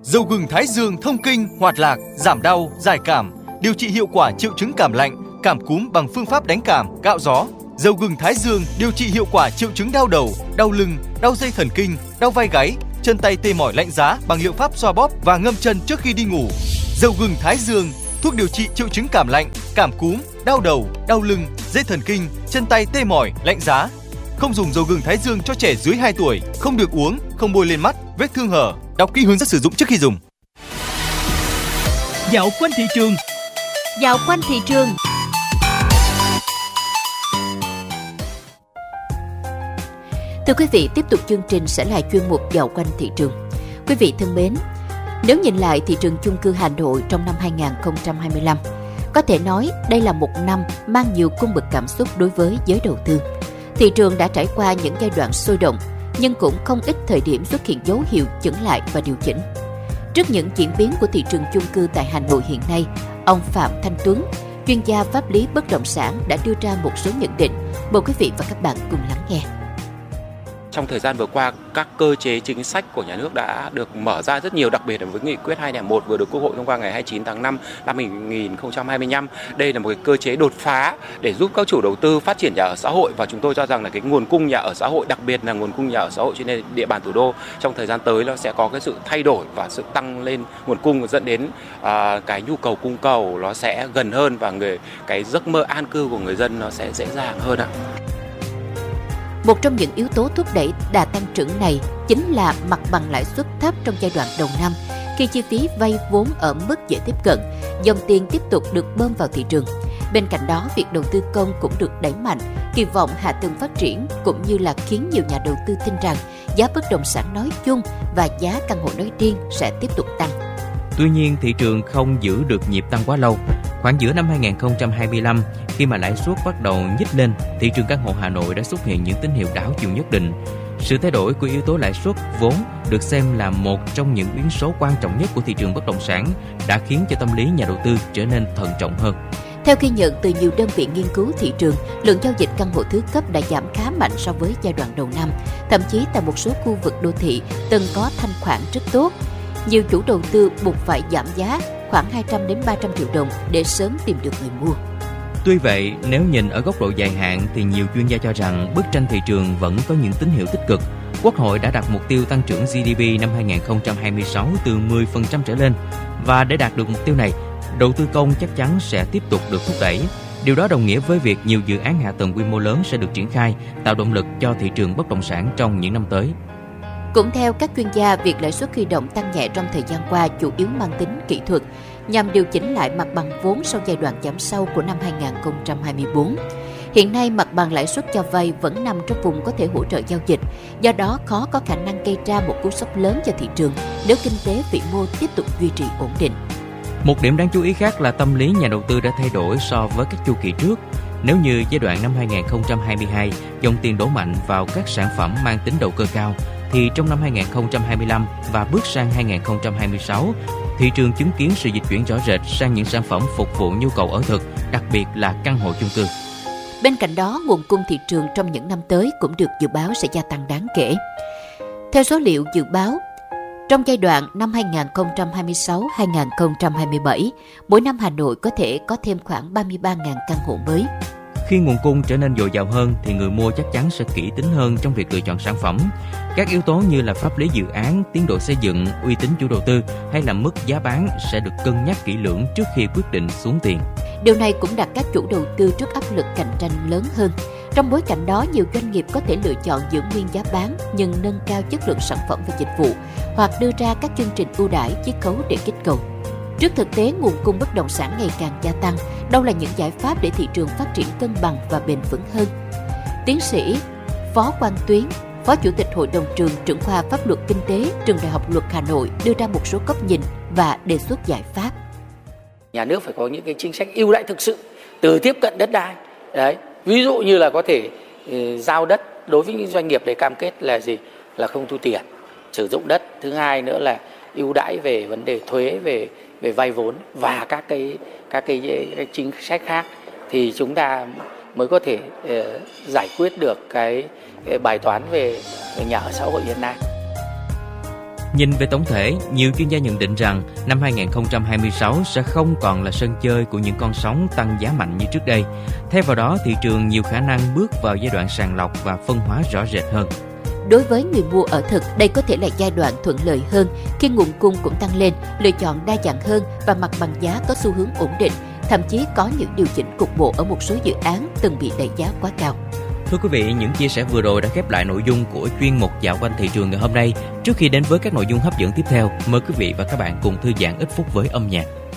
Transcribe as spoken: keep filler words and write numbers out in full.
Dầu gừng Thái Dương thông kinh, hoạt lạc, giảm đau, giải cảm, điều trị hiệu quả triệu chứng cảm lạnh, cảm cúm bằng phương pháp đánh cảm, cạo gió. Dầu gừng Thái Dương điều trị hiệu quả triệu chứng đau đầu, đau lưng, đau dây thần kinh, đau vai gáy, chân tay tê mỏi lạnh giá bằng liệu pháp xoa bóp và ngâm chân trước khi đi ngủ. Dầu gừng Thái Dương, thuốc điều trị triệu chứng cảm lạnh, cảm cúm, đau đầu, đau lưng, dây thần kinh, chân tay tê mỏi, lạnh giá. Không dùng dầu gừng Thái Dương cho trẻ dưới hai tuổi, không được uống, không bôi lên mắt, vết thương hở. Đọc kỹ hướng dẫn sử dụng trước khi dùng. Dạo quanh thị trường. Dạo quanh thị trường. Thưa quý vị, tiếp tục chương trình sẽ là chuyên mục Dạo quanh thị trường. Quý vị thân mến, nếu nhìn lại thị trường chung cư Hà Nội trong năm hai không hai lăm, có thể nói đây là một năm mang nhiều cung bậc cảm xúc đối với giới đầu tư. Thị trường đã trải qua những giai đoạn sôi động, nhưng cũng không ít thời điểm xuất hiện dấu hiệu chững lại và điều chỉnh. Trước những diễn biến của thị trường chung cư tại Hà Nội hiện nay, ông Phạm Thanh Tuấn, chuyên gia pháp lý bất động sản đã đưa ra một số nhận định. Mời quý vị và các bạn cùng lắng nghe. Trong thời gian vừa qua, các cơ chế chính sách của nhà nước đã được mở ra rất nhiều, đặc biệt là với nghị quyết hai không một vừa được Quốc hội thông qua ngày hai mươi chín tháng năm năm hai không hai lăm. Đây là một cái cơ chế đột phá để giúp các chủ đầu tư phát triển nhà ở xã hội, và chúng tôi cho rằng là cái nguồn cung nhà ở xã hội, đặc biệt là nguồn cung nhà ở xã hội trên địa bàn thủ đô trong thời gian tới nó sẽ có cái sự thay đổi và sự tăng lên nguồn cung, dẫn đến uh, cái nhu cầu cung cầu nó sẽ gần hơn và người cái giấc mơ an cư của người dân nó sẽ dễ dàng hơn ạ. Một trong những yếu tố thúc đẩy đà tăng trưởng này chính là mặt bằng lãi suất thấp trong giai đoạn đầu năm, khi chi phí vay vốn ở mức dễ tiếp cận, dòng tiền tiếp tục được bơm vào thị trường. Bên cạnh đó, việc đầu tư công cũng được đẩy mạnh, kỳ vọng hạ tầng phát triển cũng như là khiến nhiều nhà đầu tư tin rằng giá bất động sản nói chung và giá căn hộ nói riêng sẽ tiếp tục tăng. Tuy nhiên, thị trường không giữ được nhịp tăng quá lâu. Khoảng giữa năm hai không hai lăm, khi mà lãi suất bắt đầu nhích lên, thị trường căn hộ Hà Nội đã xuất hiện những tín hiệu đảo chiều nhất định. Sự thay đổi của yếu tố lãi suất vốn được xem là một trong những biến số quan trọng nhất của thị trường bất động sản, đã khiến cho tâm lý nhà đầu tư trở nên thận trọng hơn. Theo ghi nhận từ nhiều đơn vị nghiên cứu thị trường, lượng giao dịch căn hộ thứ cấp đã giảm khá mạnh so với giai đoạn đầu năm. Thậm chí tại một số khu vực đô thị từng có thanh khoản rất tốt. Nhiều chủ đầu tư buộc phải giảm giá khoảng hai trăm đến ba trăm triệu đồng để sớm tìm được người mua. Tuy vậy, nếu nhìn ở góc độ dài hạn thì nhiều chuyên gia cho rằng bức tranh thị trường vẫn có những tín hiệu tích cực. Quốc hội đã đặt mục tiêu tăng trưởng giê đê pê năm hai không hai sáu từ mười phần trăm trở lên, và để đạt được mục tiêu này, đầu tư công chắc chắn sẽ tiếp tục được thúc đẩy. Điều đó đồng nghĩa với việc nhiều dự án hạ tầng quy mô lớn sẽ được triển khai, tạo động lực cho thị trường bất động sản trong những năm tới. Cũng theo các chuyên gia, việc lãi suất huy động tăng nhẹ trong thời gian qua chủ yếu mang tính kỹ thuật, nhằm điều chỉnh lại mặt bằng vốn sau giai đoạn giảm sâu của năm hai không hai tư. Hiện nay, mặt bằng lãi suất cho vay vẫn nằm trong vùng có thể hỗ trợ giao dịch, do đó khó có khả năng gây ra một cú sốc lớn cho thị trường nếu kinh tế vĩ mô tiếp tục duy trì ổn định. Một điểm đáng chú ý khác là tâm lý nhà đầu tư đã thay đổi so với các chu kỳ trước. Nếu như giai đoạn năm hai không hai hai, dòng tiền đổ mạnh vào các sản phẩm mang tính đầu cơ cao, thì trong năm hai không hai lăm và bước sang hai không hai sáu, thị trường chứng kiến sự dịch chuyển rõ rệt sang những sản phẩm phục vụ nhu cầu ở thực, đặc biệt là căn hộ chung cư. Bên cạnh đó, nguồn cung thị trường trong những năm tới cũng được dự báo sẽ gia tăng đáng kể. Theo số liệu dự báo, trong giai đoạn năm hai không hai sáu đến hai không hai bảy, mỗi năm Hà Nội có thể có thêm khoảng ba mươi ba nghìn căn hộ mới. Khi nguồn cung trở nên dồi dào hơn thì người mua chắc chắn sẽ kỹ tính hơn trong việc lựa chọn sản phẩm. Các yếu tố như là pháp lý dự án, tiến độ xây dựng, uy tín chủ đầu tư hay là mức giá bán sẽ được cân nhắc kỹ lưỡng trước khi quyết định xuống tiền. Điều này cũng đặt các chủ đầu tư trước áp lực cạnh tranh lớn hơn. Trong bối cảnh đó, nhiều doanh nghiệp có thể lựa chọn giữ nguyên giá bán nhưng nâng cao chất lượng sản phẩm và dịch vụ, hoặc đưa ra các chương trình ưu đãi, chiết khấu để kích cầu. Trước thực tế nguồn cung bất động sản ngày càng gia tăng, đâu là những giải pháp để thị trường phát triển cân bằng và bền vững hơn? Tiến sĩ Phó Quang Tuyến, Phó Chủ tịch Hội đồng trường trưởng khoa Pháp luật Kinh tế, Trường Đại học Luật Hà Nội đưa ra một số góc nhìn và đề xuất giải pháp. Nhà nước phải có những cái chính sách ưu đãi thực sự từ tiếp cận đất đai. Đấy, ví dụ như là có thể uh, giao đất đối với những doanh nghiệp để cam kết là gì? Là không thu tiền sử dụng đất. Thứ hai nữa là ưu đãi về vấn đề thuế, về về vay vốn và các cái các cái, cái chính sách khác, thì chúng ta mới có thể uh, giải quyết được cái, cái bài toán về, về nhà ở xã hội hiện nay. Nhìn về tổng thể, nhiều chuyên gia nhận định rằng năm hai không hai sáu sẽ không còn là sân chơi của những con sóng tăng giá mạnh như trước đây. Thay vào đó, thị trường nhiều khả năng bước vào giai đoạn sàng lọc và phân hóa rõ rệt hơn. Đối với người mua ở thực, đây có thể là giai đoạn thuận lợi hơn khi nguồn cung cũng tăng lên, lựa chọn đa dạng hơn và mặt bằng giá có xu hướng ổn định, thậm chí có những điều chỉnh cục bộ ở một số dự án từng bị đẩy giá quá cao. Thưa quý vị, những chia sẻ vừa rồi đã khép lại nội dung của chuyên mục Dạo quanh thị trường ngày hôm nay. Trước khi đến với các nội dung hấp dẫn tiếp theo, mời quý vị và các bạn cùng thư giãn ít phút với âm nhạc.